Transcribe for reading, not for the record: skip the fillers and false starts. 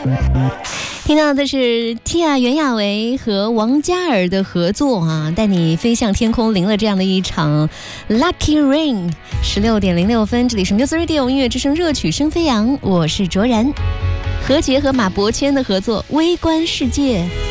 听到的是 Tia 袁娅维和王嘉尔的合作啊，带你飞向天空，淋了这样的一场 Lucky Rain。16:06，这里是 Music Radio 音乐之声热曲声飞扬，我是卓然。何洁和马伯骞的合作《微观世界》。